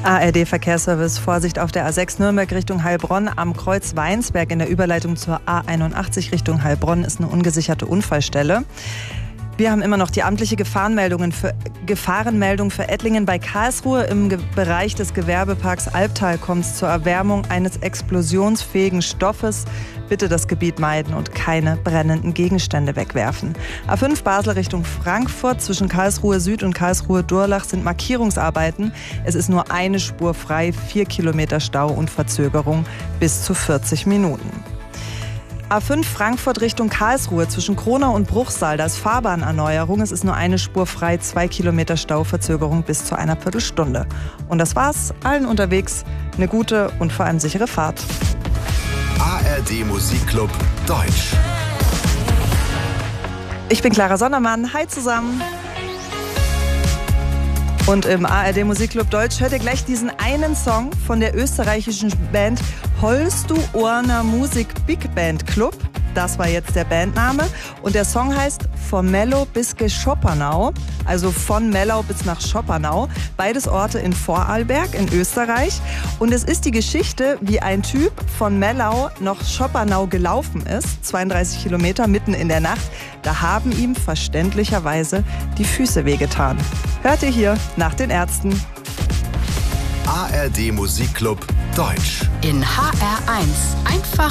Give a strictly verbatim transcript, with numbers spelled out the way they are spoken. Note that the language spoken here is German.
A R D-Verkehrsservice, Vorsicht auf der A sechs Nürnberg Richtung Heilbronn. Am Kreuz Weinsberg in der Überleitung zur A einundachtzig Richtung Heilbronn ist eine ungesicherte Unfallstelle. Wir haben immer noch die amtliche Gefahrenmeldung für, Gefahrenmeldung für Ettlingen bei Karlsruhe. Im Ge- Bereich des Gewerbeparks Albtal kommt es zur Erwärmung eines explosionsfähigen Stoffes. Bitte das Gebiet meiden und keine brennenden Gegenstände wegwerfen. A fünf Basel Richtung Frankfurt. Zwischen Karlsruhe Süd und Karlsruhe Durlach sind Markierungsarbeiten. Es ist nur eine Spur frei, vier Kilometer Stau und Verzögerung bis zu vierzig Minuten. A fünf Frankfurt Richtung Karlsruhe zwischen Kronau und Bruchsal, da ist Fahrbahnerneuerung. Es ist nur eine Spur frei, zwei Kilometer Stauverzögerung bis zu einer Viertelstunde. Und das war's. Allen unterwegs eine gute und vor allem sichere Fahrt. A R D Musikclub Deutsch. Ich bin Clara Sondermann. Hi zusammen. Und im A R D Musikclub Deutsch hört ihr gleich diesen einen Song von der österreichischen Band Holstu Orner Musik Big Band Club. Das war jetzt der Bandname. Und der Song heißt Von Mellow bis Schoppernau. Also von Mellau bis nach Schoppernau. Beides Orte in Vorarlberg in Österreich. Und es ist die Geschichte, wie ein Typ von Mellau nach Schoppernau gelaufen ist. zweiunddreißig Kilometer mitten in der Nacht. Da haben ihm verständlicherweise die Füße wehgetan. Hört ihr hier nach den Ärzten. A R D Musikclub Deutsch. In H R eins. Einfach